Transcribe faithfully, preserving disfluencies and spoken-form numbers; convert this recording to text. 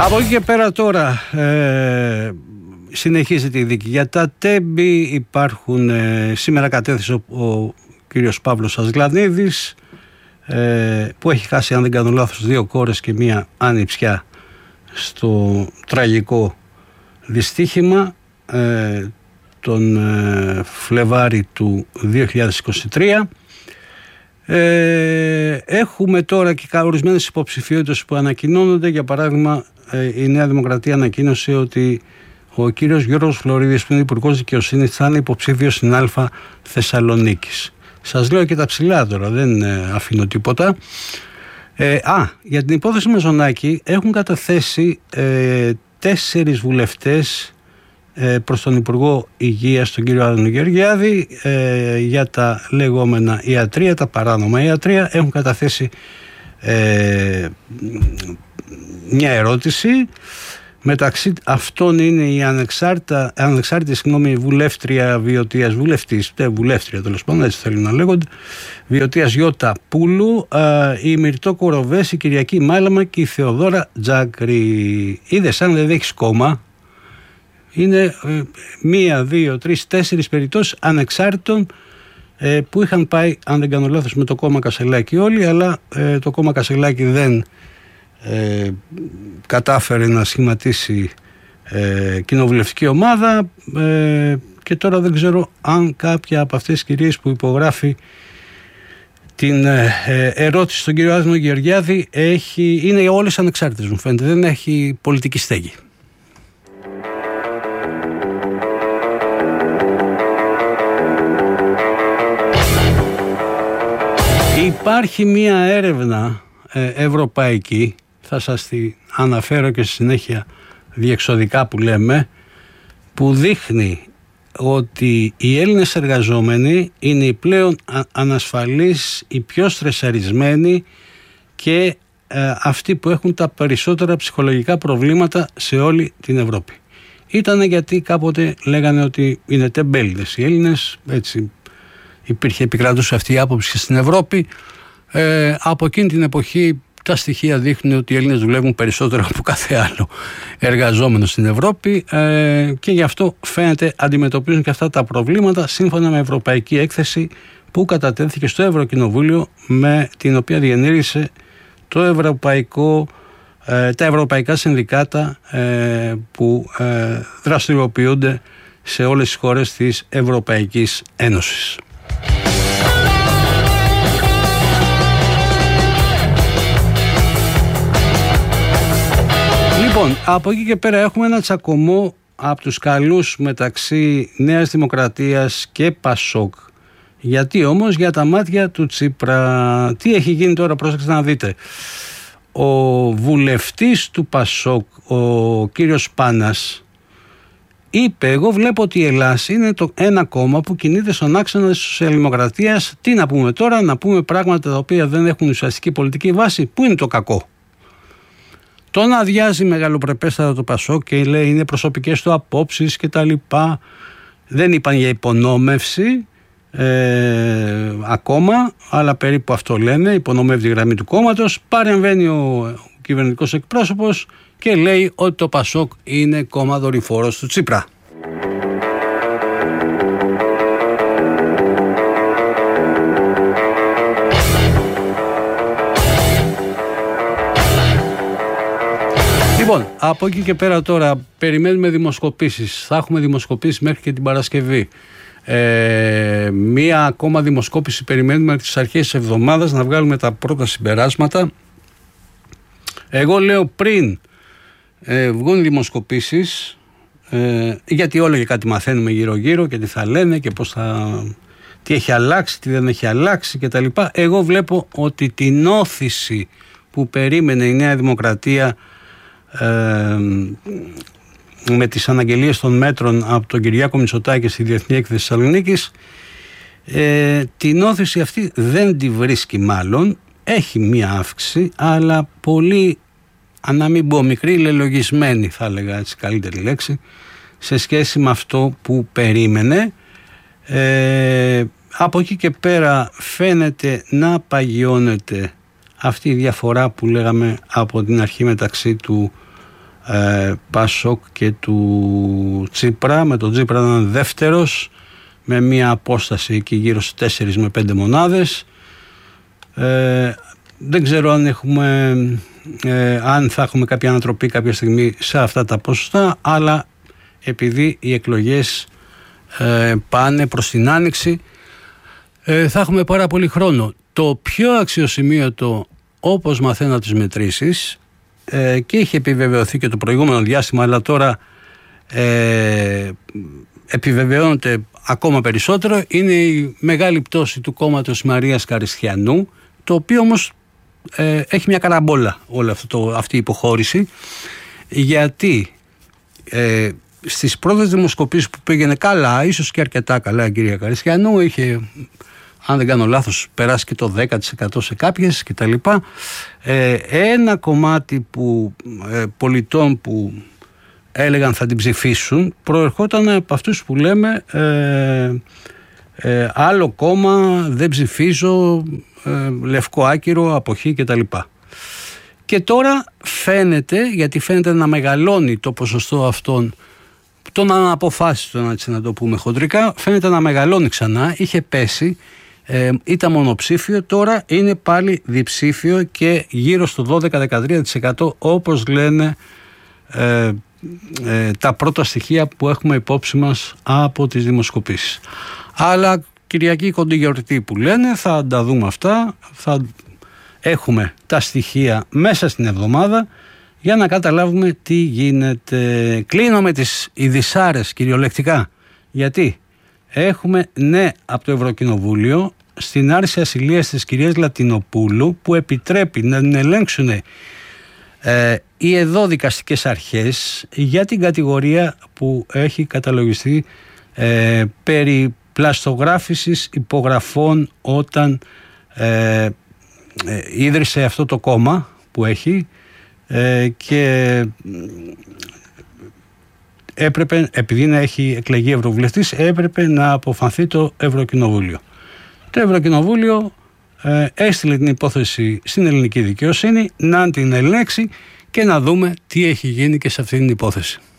Από εκεί και πέρα τώρα ε, συνεχίζεται η δίκη για τα Τέμπη. Υπάρχουν, ε, σήμερα κατέθεσε ο, ο κύριος Παύλος Ασγλανίδης, ε, που έχει χάσει, αν δεν κάνω λάθος, δύο κόρες και μία άνιψιά στο τραγικό δυστύχημα ε, τον ε, Φλεβάρι του δύο χιλιάδες είκοσι τρία. Ε, έχουμε τώρα και ορισμένες υποψηφιότητες που ανακοινώνονται. Για παράδειγμα, ε, η Νέα Δημοκρατία ανακοίνωσε ότι ο κύριος Γιώργος Φλωρίδης, που είναι υπουργός δικαιοσύνης, θα είναι υποψήφιος στην Α Θεσσαλονίκης. Σας λέω και τα ψηλά τώρα, δεν ε, αφήνω τίποτα. Ε, α, για την υπόθεση Μαζονάκη έχουν καταθέσει ε, τέσσερις βουλευτές ε, προς τον Υπουργό Υγείας, τον κύριο Άδωνη Γεωργιάδη, ε, για τα λεγόμενα ιατρία, τα παράνομα ιατρία. Έχουν καταθέσει ε, μια ερώτηση. Μεταξύ αυτών είναι η ανεξάρτητα, ανεξάρτητη συγγνώμη, βουλεύτρια Βιωτίας, βουλευτής, τε, βουλεύτρια τέλος πάντων, έτσι θέλουν να λέγονται, Βιωτίας Γιώτα Πούλου, α, η Μυρτώ Κοροβές, η Κυριακή Μάλαμα και η Θεοδόρα Τζάκρη. Είδες, αν δεν έχεις κόμμα, είναι ε, μία, δύο, τρεις, τέσσερις περιπτώσεις ανεξάρτητων ε, που είχαν πάει, αν δεν κάνω λάθος, με το κόμμα Κασελάκη όλοι, αλλά ε, το κόμμα Κασελάκη δεν Ε, κατάφερε να σχηματίσει ε, κοινοβουλευτική ομάδα ε, και τώρα δεν ξέρω αν κάποια από αυτές τις κυρίες που υπογράφει την ε, ερώτηση στον κύριο Άδωνη Γεωργιάδη έχει, είναι όλες ανεξάρτητες, μου φαίνεται, δεν έχει πολιτική στέγη. Υπάρχει μία έρευνα ε, ευρωπαϊκή, θα σας τη αναφέρω και στη συνέχεια διεξοδικά που λέμε, που δείχνει ότι οι Έλληνες εργαζόμενοι είναι οι πλέον ανασφαλείς, οι πιο στρεσαρισμένοι και ε, αυτοί που έχουν τα περισσότερα ψυχολογικά προβλήματα σε όλη την Ευρώπη. Ήτανε γιατί κάποτε λέγανε ότι είναι τεμπέληδες οι Έλληνες, έτσι υπήρχε, επικρατούσε αυτή η άποψη και στην Ευρώπη. Ε, από εκείνη την εποχή τα στοιχεία δείχνουν ότι οι Έλληνες δουλεύουν περισσότερο από κάθε άλλο εργαζόμενο στην Ευρώπη ε, και γι' αυτό φαίνεται αντιμετωπίζουν και αυτά τα προβλήματα σύμφωνα με ευρωπαϊκή έκθεση που κατατέθηκε στο Ευρωκοινοβούλιο, με την οποία διενήργησε το ευρωπαϊκό, ε, τα ευρωπαϊκά συνδικάτα ε, που ε, δραστηριοποιούνται σε όλες τις χώρες της Ευρωπαϊκής Ένωσης. Λοιπόν, από εκεί και πέρα έχουμε ένα τσακωμό από τους καλούς μεταξύ Νέας Δημοκρατίας και Πασόκ. Γιατί όμως? Για τα μάτια του Τσίπρα. Τι έχει γίνει τώρα, πρόσεξτε να δείτε. Ο βουλευτής του Πασόκ, ο κύριος Πάνας, είπε: εγώ βλέπω ότι η Ελλάς είναι το ένα κόμμα που κινείται στον άξονα της σοσιαλδημοκρατίας. Τι να πούμε τώρα? Να πούμε πράγματα τα οποία δεν έχουν ουσιαστική πολιτική βάση. Πού είναι το κακό? Τον αδειάζει μεγαλοπρεπέστατα το Πασόκ και λέει είναι προσωπικές του απόψεις και τα λοιπά. Δεν είπαν για υπονόμευση ε, ακόμα, αλλά περίπου αυτό λένε, υπονομεύει τη γραμμή του κόμματος. Παρεμβαίνει ο, ο κυβερνητικός εκπρόσωπος και λέει ότι το Πασόκ είναι κόμμα δορυφόρος του Τσίπρα. Λοιπόν, από εκεί και πέρα τώρα περιμένουμε δημοσκοπήσεις. Θα έχουμε δημοσκοπήσεις μέχρι και την Παρασκευή. Ε, μία ακόμα δημοσκόπηση περιμένουμε τις αρχές της εβδομάδας να βγάλουμε τα πρώτα συμπεράσματα. Εγώ λέω πριν ε, βγουν δημοσκοπήσεις, ε, γιατί όλο και κάτι μαθαίνουμε γύρω γύρω και τι θα λένε και πώς θα, τι έχει αλλάξει, τι δεν έχει αλλάξει κτλ. Εγώ βλέπω ότι την όθηση που περίμενε η Νέα Δημοκρατία Ε, με τις αναγγελίες των μέτρων από τον Κυριάκο Μητσοτάκη στη Διεθνή Έκθεση Θεσσαλονίκης, ε, την όθηση αυτή δεν τη βρίσκει, μάλλον έχει μία αύξηση, αλλά πολύ, αν να μην πω μικρή, λελογισμένη, θα έλεγα έτσι καλύτερη λέξη, σε σχέση με αυτό που περίμενε. ε, από εκεί και πέρα φαίνεται να παγιώνεται αυτή η διαφορά που λέγαμε από την αρχή μεταξύ του ε, Πασόκ και του Τσίπρα, με τον Τσίπρα να είναι δεύτερος με μια απόσταση εκεί γύρω στις τέσσερις με πέντε μονάδες. ε, δεν ξέρω αν έχουμε ε, αν θα έχουμε κάποια ανατροπή κάποια στιγμή σε αυτά τα ποσοστά, αλλά επειδή οι εκλογές ε, πάνε προς την άνοιξη, ε, θα έχουμε πάρα πολύ χρόνο. Το πιο αξιοσημείωτο, όπως μαθαίνω τις μετρήσεις, ε, και είχε επιβεβαιωθεί και το προηγούμενο διάστημα, αλλά τώρα ε, επιβεβαιώνεται ακόμα περισσότερο, είναι η μεγάλη πτώση του κόμματος Μαρίας Καριστιανού, το οποίο όμως ε, έχει μια καραμπόλα όλη αυτό το, αυτή η υποχώρηση, γιατί ε, στις πρώτες δημοσκοπήσεις που πήγαινε καλά, ίσως και αρκετά καλά η κυρία Καριστιανού, είχε, αν δεν κάνω λάθος, περάσει και το δέκα τοις εκατό σε κάποιες κτλ. Ε, ένα κομμάτι που, ε, πολιτών που έλεγαν θα την ψηφίσουν προερχόταν από αυτούς που λέμε ε, ε, άλλο κόμμα, δεν ψηφίζω, ε, λευκό άκυρο, αποχή κτλ. Και τώρα φαίνεται, γιατί φαίνεται να μεγαλώνει το ποσοστό αυτών των αναποφάσιστων, έτσι να το πούμε χοντρικά, φαίνεται να μεγαλώνει ξανά, είχε πέσει, ε, ήταν μονοψήφιο, τώρα είναι πάλι διψήφιο και γύρω στο δώδεκα με δεκατρία τοις εκατό όπως λένε ε, ε, τα πρώτα στοιχεία που έχουμε υπόψη μας από τις δημοσκοπήσεις. Αλλά Κυριακή κοντή γιορτή που λένε, θα τα δούμε αυτά, θα έχουμε τα στοιχεία μέσα στην εβδομάδα για να καταλάβουμε τι γίνεται. Κλείνω με τις ειδισάρες κυριολεκτικά, γιατί έχουμε ναι από το Ευρωκοινοβούλιο στην άρση ασυλίας της κυρίας Λατινοπούλου, που επιτρέπει να την ελέγξουν ε, οι εδώ δικαστικές αρχές για την κατηγορία που έχει καταλογιστεί ε, περί πλαστογράφησης υπογραφών όταν ε, ε, ίδρυσε αυτό το κόμμα που έχει, ε, και έπρεπε, επειδή να έχει εκλεγεί ευρωβουλευτής, έπρεπε να αποφανθεί το Ευρωκοινοβούλιο. Το Ευρωκοινοβούλιο ε, έστειλε την υπόθεση στην ελληνική δικαιοσύνη να την ελέγξει και να δούμε τι έχει γίνει και σε αυτή την υπόθεση.